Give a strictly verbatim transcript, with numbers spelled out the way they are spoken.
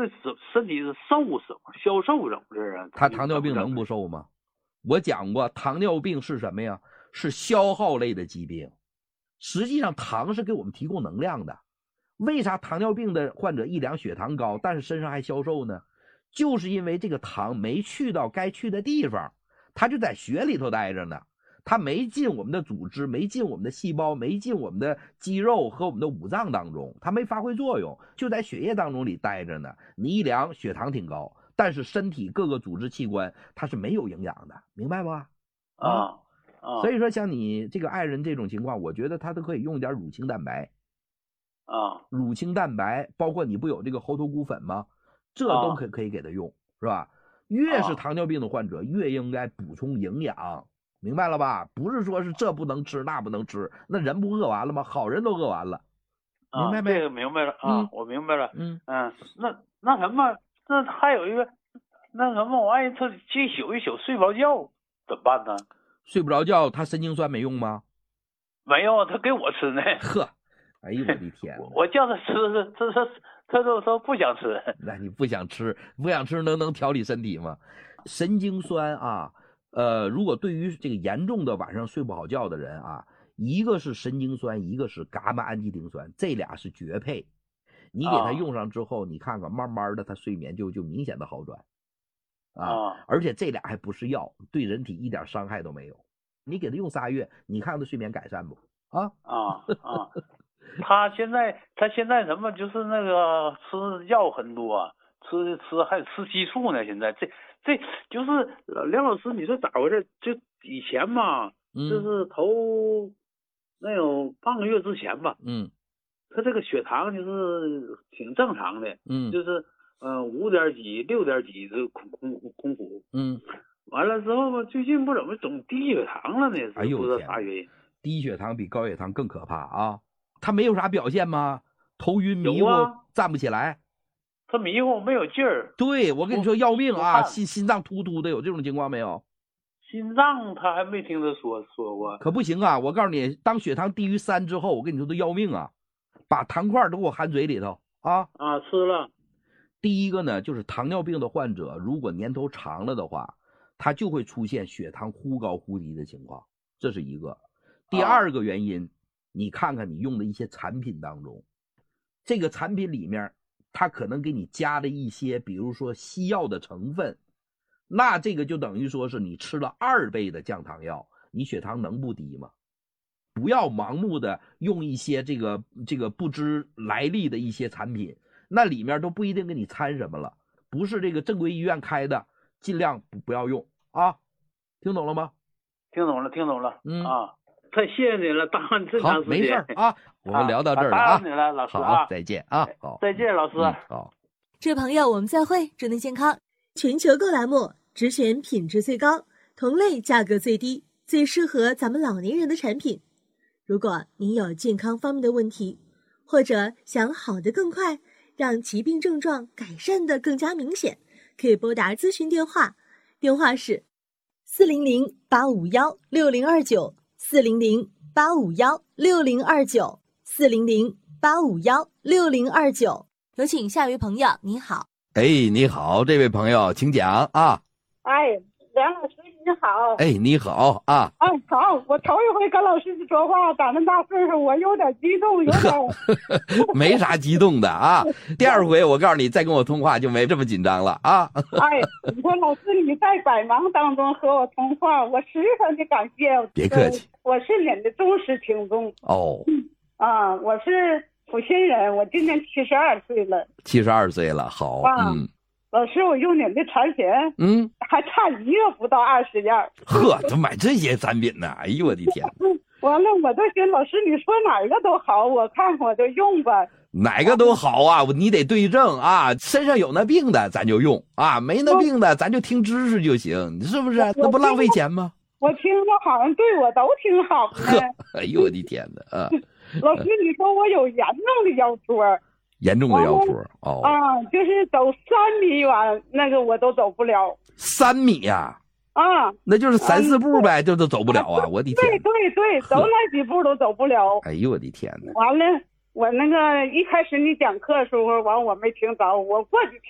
这身体是瘦什么消瘦怎么回事啊？ 他糖尿病能不瘦吗？我讲过，糖尿病是什么呀？是消耗类的疾病。实际上糖是给我们提供能量的。为啥糖尿病的患者一量血糖高，但是身上还消瘦呢？就是因为这个糖没去到该去的地方，它就在血里头待着呢，它没进我们的组织，没进我们的细胞，没进我们的肌肉和我们的五脏当中，它没发挥作用，就在血液当中里待着呢。你一量血糖挺高，但是身体各个组织器官它是没有营养的，明白吧？ 啊啊， 所以说像你这个爱人这种情况，我觉得他都可以用点乳清蛋白啊， 乳清蛋白，包括你不有这个猴头菇粉吗？这都可可以给他用，是吧？越是糖尿病的患者，越应该补充营养，明白了吧？不是说是这不能吃那不能吃，那人不饿完了吗？好人都饿完了，明白没？ 这个明白了啊， 嗯、 我明白了。 嗯嗯，那那什么，那还有一个，那什么，万一他这一宿一宿睡不着觉怎么办呢？ 睡不着觉，他神经酸没用吗？ 没有，他给我吃呢。 呵，哎呦我的天！ 我叫他吃，他他他都说不想吃。 那你不想吃，不想吃能能调理身体吗？神经酸啊，呃，如果对于这个严重的晚上睡不好觉的人啊，一个是神经酸，一个是伽马氨基丁酸，这俩是绝配。你给他用上之后，你看看，慢慢的他睡眠就就明显的好转啊，而且这俩还不是药，对人体一点伤害都没有。你给他用仨月，你看他睡眠改善不？啊啊啊！他现在他现在什么就是那个吃药很多，吃吃还吃激素呢。现在这这就是梁老师，你说咋回事？就以前嘛， 嗯、 就是头那有半个月之前吧， 嗯， 他这个血糖就是挺正常的， 嗯， 就是呃五点几六点几这空空空腹， 嗯， 完了之后吧，最近不怎么总低血糖了呢？ 哎呦， 不知道啥原因。 低血糖比高血糖更可怕啊！他没有啥表现吗？头晕迷糊、 啊、 站不起来。 他迷糊没有劲儿。 对，我跟你说要命啊！心心脏突突的，有这种情况没有？ 心脏他还没听他说说过。 可不行啊！我告诉你，当血糖低于三之后，我跟你说都要命啊！把糖块都给我含嘴里头啊！ 啊，吃了。 第一个呢，就是糖尿病的患者，如果年头长了的话，他就会出现血糖忽高忽低的情况，这是一个。第二个原因，啊、你看看你用的一些产品当中，这个产品里面它可能给你加了一些比如说西药的成分，那这个就等于说是你吃了二倍的降糖药，你血糖能不低吗？不要盲目的用一些这个这个不知来历的一些产品，那里面都不一定给你掺什么了，不是这个正规医院开的，尽量不不要用啊！听懂了吗？ 听懂了，听懂了。 嗯啊。太谢谢你了，耽误这长时间。 好，没事啊，我们聊到这儿了啊。 打扰你了，老师啊。 好，再见啊。好， 再见，老师。 嗯、好， 这位朋友，我们再会，祝您健康。全球购栏目只选品质最高、同类价格最低、最适合咱们老年人的产品。如果您有健康方面的问题，或者想好得更快，让疾病症状改善的更加明显，可以拨打咨询电话，电话是四零零八五幺六零二九。四零零八五幺六零二九，四零零八五幺六零二九。有请下一位朋友，你好。 哎，你好，这位朋友，请讲啊。 哎，梁老师你好。 哎，你好啊。 哎，好，我头一回跟老师说话，长那么大岁数，我有点激动，有点。 没啥激动的啊。第二回我告诉你，再跟我通话就没这么紧张了啊。 哎，你说老师你在百忙当中和我通话，我十分的感谢。 别客气。 我是您的忠实听众哦。 嗯啊，我是阜新人，我今年七十二岁了。 七十二岁了，好。啊、嗯。 老师，我用您的产品， 嗯， 还差一个不到二十样。 呵，怎么买这些产品呢？哎呦我的天！ 完了，我都寻老师，你说哪个都好，我看我就用吧。 哪个都好啊，你得对症啊。身上有那病的咱就用啊，没那病的咱就听知识就行，你是不是？那不浪费钱吗？ 我听着好像对我都挺好的。 哎呦我的天哪！啊， 老师，你说我有严重的腰托。 严重的腰托哦啊，就是走三米远那个我都走不了。 三米呀？ 啊，啊那就是三四步呗，这、嗯、都走不了啊！我的天！ 对对对，走那几步都走不了。 哎呦我的天哪！ 完了，我那个一开始你讲课的时候，完我没听着，我过去听。